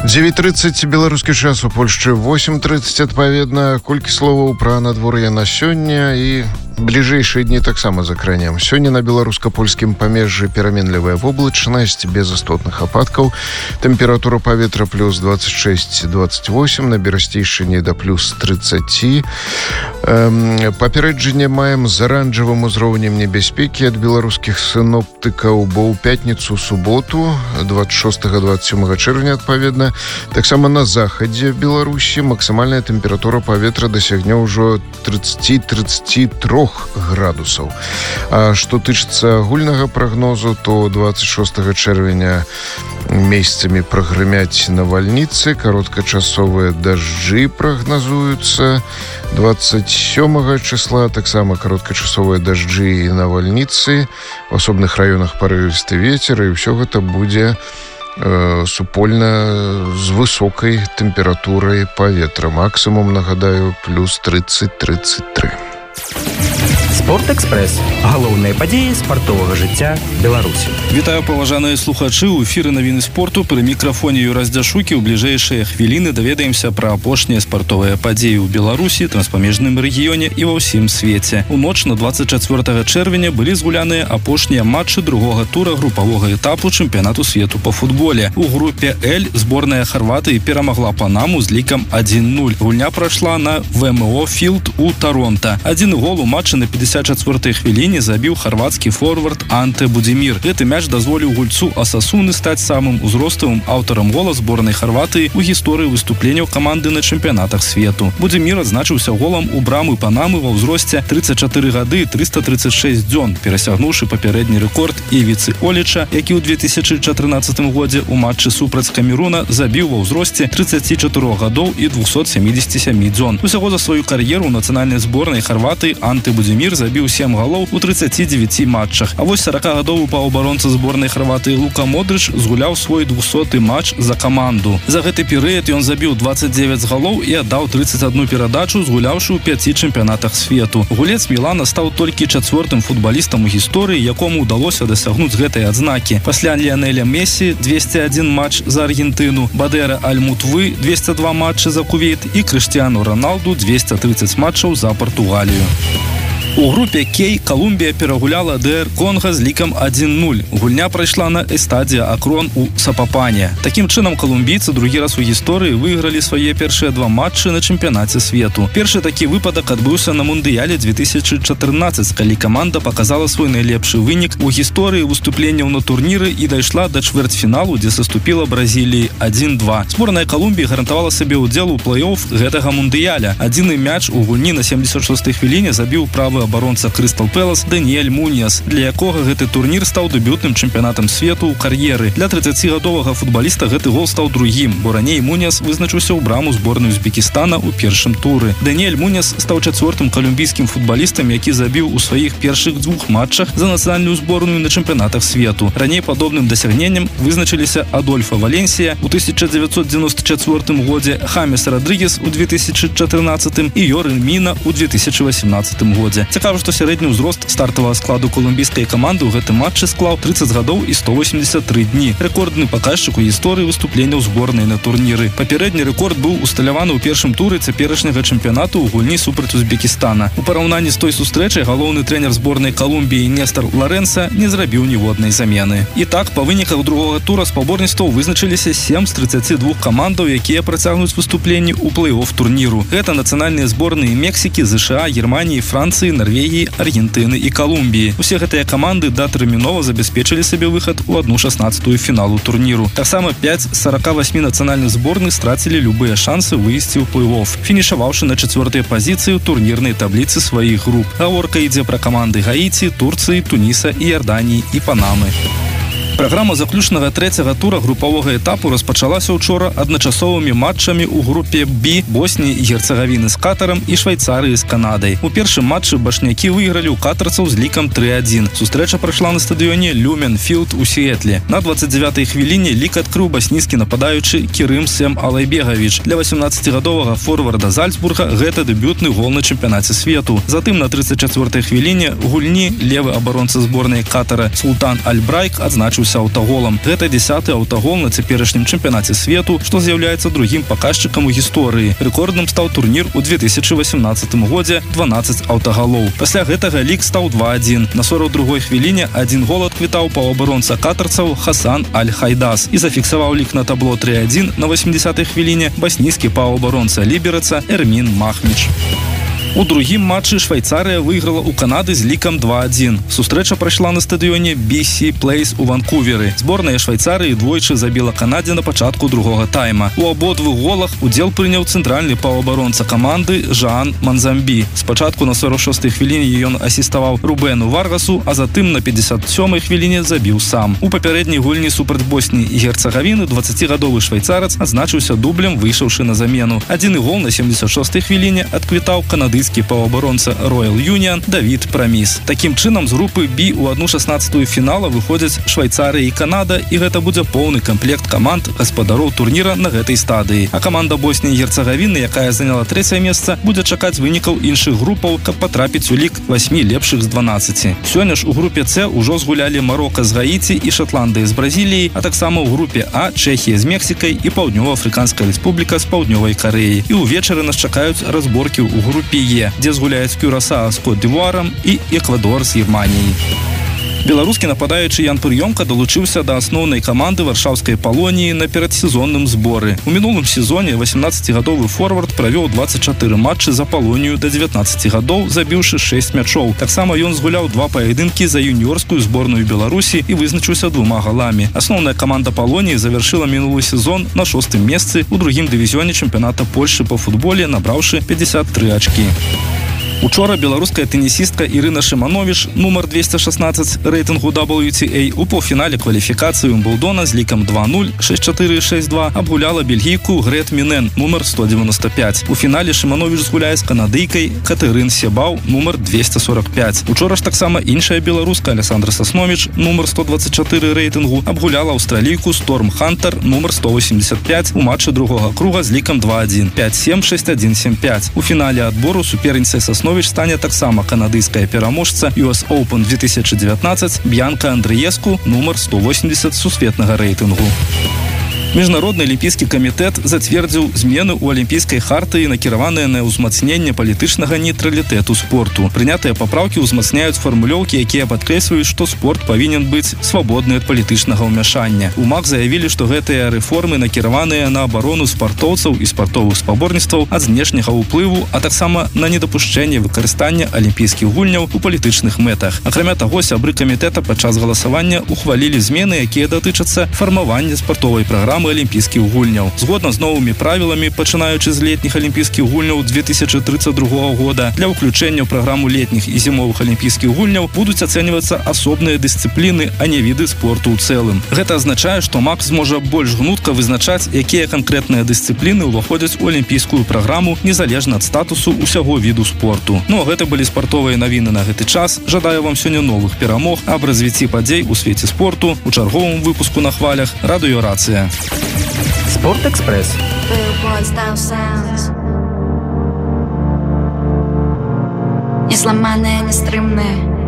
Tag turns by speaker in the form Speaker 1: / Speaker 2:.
Speaker 1: 9:30 беларускі час, у Польшчы 8:30 адпаведна. Колькі словаў пра надвор'е на сёння і бліжэйшыя дні таксама закранем. Сёння на беларуска-польскім памежжы пераменлівая воблачнасць без істотных ападкаў. Тэмпература паветра плюс 26-28, на Берасцейшчыне да плюс 30. Папярэджанне маем з аранжавым узроўнем небяспекі ад беларускіх сіноптыкаў, бо ў пятніцу, суботу, 26-27 чэрвеня адпаведна, таксама на захадзе Беларусі максімальная тэмпература паветра дасягне ўжо 30-33 градусаў. А што тычыцца агульнага прагнозу, то 26 чэрвеня месяцамі прагрымяць навальніцы, кароткачасовыя дажджы прагназуюцца. 27 числа таксама кароткачасовыя дажджы і навальніцы, в асобных раёнах парывісты вецер, і ўсё гэта будзе супольна з высокай тэмпературай паветра. Максімум, нагадаю, плюс 30-33.
Speaker 2: Спортэкспрэс. Галоўныя падзеі спартовага жыцця Беларусі.
Speaker 3: Вітаю, паважаныя слухачы. У эфіры навіны спорту. Пры мікрафоне Юрась Дзяшукі. У бліжэйшыя хвіліны даведаемся пра апошнія спартовыя падзеі ў Беларусі, транспамежным рэгіёне і ва ўсім свеце. У ноч на 24 чэрвеня былі згуляныя апошнія матчы другога тура групавога этапу чэмпіянату свету па футболе. У групе Л зборная Харватыі перамагла Панаму з лікам 1-0. Гульня прайшла на ВМО Філд у Таронта. Адзін гол у матчы на 54-й хвіліне забіў харвацкі форвард Анте Будимир. Гэты мяч дазволіў гульцу Асасуны стаць самым узроставым аўтарам гола зборнай Харватыі у гісторыі выступленняў каманды на чэмпіянатах свету. Будимир адзначыўся голам у брамы Панамы ва ўзросце 34 гады і 336 дзён, перасягнуўшы папярэдні рэкорд Івіцы Оліча, які ў 2014 годзе у матчы супраць Камеруна забіў ва ўзросце 34 гадоў і 277 дзён. Усяго за сваю кар'еру ў нацыянальнай зборнай Харватыі Анте Будимир забіў 7 галоў у 39 матчах. А вось 40-гадовы паўабаронца зборнай Харватыі Лука Модрыч згуляў свой 200-й матч за каманду. За гэты перыяд ён забіў 29 галоў і аддаў 31 перадачу, згуляўшы ў 5 чэмпіянатах свету. Гулец Мілана стаў толькі 4-м футбалістам у гісторыі, якому ўдалося дасягнуць гэтай адзнакі. Пасля Ліанеля Мессі 201 матч за Аргентыну, Бадера Аль-Мутвы 202 матчы за Кувейт і Крыштиану Роналду 230 матчаў за Португалію. У групе Кей Колумбія перагуляла ДР Конга з лікам 1-0. Гульня прайшла на эстадзе Акрон у Сапапане. Такім чынам колумбійцы другі раз у гісторыі выйгралі свае першыя два матчы на чэмпіянаце свету. Першы такі выпадак адбыўся на Мундыяле 2014, калі каманда паказала свой найлепшы вынік у гісторыі выступленняў на турніры і дайшла да чвэртьфіналу, дзе саступіла Бразіліі 1-2. Зборная Колумбіі гарантавала сабе ўдзел у плэй-офф гэтага Мундыяля. Адзіны мяч у гульні на 76-й хвіліне забіў правы абаронца Крыстал Пэлас Даніэль Муньяс, для якога гэты турнір стаў дэбютным чэмпіянатам свету ў кар'еры. Для 30-гадовага футбаліста гэты гол стаў другім, бо раней Муньяс вызначыўся ў браму зборнай Узбекістана ў першым туры. Даніэль Муньяс стаў 4-м колумбійскім футбалістам, які забіў у сваіх першых двух матчах за нацыянальную зборную на чэмпіянатах свету. Раней падобным дасягненнем вызначыліся Адольфа Валенсія ў 1994 годзе, Хамес Родригес у 2014 і Йорэн Міна ў 2018 годзе. Цікава, што сярэдні ўзрост стартавага складу колумбійскай каманды ў гэтым матчы склаў 30 гадоў і 183 дні. Рэкордны паказчык у гісторыі выступленняў зборнай на турніры. Папярэдні рэкорд быў усталяваны ў першым туры цяперашняга чэмпіянату ў гульні супраць Узбекістана. У параўнанні з той сустрэчай галоўны трэнер зборнай Колумбіі Нестор Лоренса не зрабіў ніводнай замены. І так, па выніках другога тура спаборніцтваў вызначыліся 7 з 32 камандаў, якія працягнуць выступленні ў плэй-офф турніру. Гэта нацыянальныя зборныя Мексікі, ЗША, Германіі, Францыі, Норвегії, Аргентыны і Колумбіі. Усе гэтыя каманды датэрмінова забяспечылі сабе выхад у 1/16 фіналу турніру. Таксама 5 з 48 нацыянальных зборных страцілі любыя шансы выйсці ў плэй-офф, фінішаваўшы на 4-й пазіцыі ў турнірнай табліцы сваіх груп. Гаворка ідзе пра каманды Гаіці, Турцыі, Туніса, Іорданіі і Панамы. Праграма заключнага трэцяга тура групавога этапу распачалася учора адначасовымі матчамі ў групе Б Босніі і Герцагавіны з Катарам і Швайцарыі з Канадай. У першым матчы башнякі выйгралі ў катарцаў з лікам 3-1. Сустрэча прайшла на стадыёне Люмен Філд у Сіэтле. На 29-й хвіліне лік адкрыў баснійскі нападаючы Кірым Сэм Алайбегавіч. Для 18-гадовага форварда Зальцбурга гэта дэбютны гол на чэмпіянаце свету. Затым на 34-й хвіліне гульні левы абаронца зборнай Катара Султан Аль-Брайк адзначыўся адзначыўся аўтаголам. Гэта 10-й аўтагол на цяперашнім чэмпіянаце свету, што з'яўляецца другім паказчыкам у гісторыі. Рэкордным стаў турнір у 2018 годзе 12 аўтаголоў. Пасля гэтага лік стаў 2-1. На 42-й хвіліне адзін гол адквітаў паўабаронца катарцаў Хасан Аль-Хайдас і зафіксаваў лік на табло 3-1 на 80-й хвіліне баснійскі паўабаронца лібераца Эрмін Махміч. У другім матчы Швайцарыя выйграла ў Канады з лікам 2-1. Сустрэча прайшла на стадыёне BC Place у Ванкуверы. Зборная Швайцарыі двойчы забіла Канадзе на пачатку другога тайма. У абодвух голах удзел прыняў цэнтральны паўабаронца каманды Жан Манзамбі. Спачатку на 46-й хвіліне ён асіставаў Рубену Варгасу, а затым на 57-й хвіліне забіў сам. У папярэдняй гульні супраць Босніі і Герцагавіны 20-гадовы швайцарац адзначыўся дублем, выйшаўшы на замену. Адзіны гол на 76-й хвіліне адквітаў канадыйскі паўабаронца Royal Union Давід Праміс. Такім чынам з групы B у 1/16 фінала выходзяць Швайцарыя і Канада, і гэта будзе поўны камплект каманд гаспадароў турніра на гэтай стадыі. А каманда Босніі і Герцагавіны, якая заняла 3-е месца, будзе чакаць вынікаў іншых групаў, каб патрапіць у лік 8 лепшых з 12. Сёння ж у групе С ужо згулялі Марока з Гаіці і Шатландыя з Бразіліяй, а таксама ў групе А Чэхія з Мексікай і Паўднёва-Афрыканская рэспубліка з Паўднёвай Карэі. І ўвечары нас чакаюць разборкі ў групе Е, дзе згуляюць Кюрасаа з Кот-д'Івуарам і Эквадор з Германіяй. Беларускі нападаючы Ян Прыёмка далучыўся да асноўнай каманды варшаўскай Палоніі на перадсезонным зборы. У мінулым сезоне 18-гадовы форвард правёў 24 матчы за Палонію да 19 гадоў, забіўшы 6 мячоў. Таксама ён згуляў 2 паядынкі за юніорскую зборную Беларусі і вызначыўся 2 галамі. Асноўная каманда Палоніі завяршыла мінулы сезон на 6-м месцы ў другім дывізіёне чэмпіяната Польшы па футболе, набраўшы 53 ачкі. Учора беларуская тэнісістка Ірына Шымановіч, нумар 216 рэйтынгу WTA, у паўфінале кваліфікацыі Уимблдона з лікам 2-0, 6-4, 6-2 абгуляла бельгійку Грет Мінен, нумар 195. У фінале Шымановіч згуляе з канадыйкай Катэрын Себаў, нумар 245. Учора ж таксама іншая беларуска Александра Сасновіч, нумар 124 рэйтынгу, абгуляла аўстралійку Сторм Хантер, нумар 185 у матчы другога круга з лікам 2-1, 5-7, 6-1, 7-5. У фінале адбору суперніцай Сасновіч стане таксама канадыйская пераможца US Open 2019 Б'янка Андрыеску, нумар 180 сусветнага рэйтынгу. Міжнародны алімпійскі камітэт зацвердзіў змены ў алімпійскай хартыі, накіраваныя на ўзмацненне палітычнага нейтралітэту спорту. Прынятыя папраўкі ўзмацняюць фармулёўкі, якія падкрэсліваюць, што спорт павінен быць свабодны ад палітычнага ўмяшання. У МАК заявілі, што гэтыя рэформы накіраваныя на абарону спартоўцаў і спартовых спаборніцтваў ад знешняга ўплыву, а таксама на недапушчэнне выкарыстання алімпійскіх гульняў у палітычных мэтах. Акрамя таго, сябры камітэта падчас галасавання ухвалілі змены, якія датычацца фармавання спартовай праграмы алімпійскіх гульняў. Згодна з новымі правіламі, пачынаючы з летніх алімпійскіх гульняў 2032 года, для ўключэння ў праграму летніх і зімовых алімпійскіх гульняў будуць ацэньвацца асобныя дысцыпліны, а не віды спорту ў цэлым. Гэта азначае, што МАК зможа больш гнутка вызначаць, якія канкрэтныя дысцыпліны ўваходзяць у алімпійскую праграму, незалежна ад статусу ўсяго віду спорту. Ну а гэта былі спартовыя навіны на гэты час. Жадаю вам сёння новых перамог, аб развіцці падзей у свеце спорту у чарговым выпуску на хвалях Радыёрацыя.
Speaker 2: Спортэкспрэс.
Speaker 4: Незламанае, нястрымнае,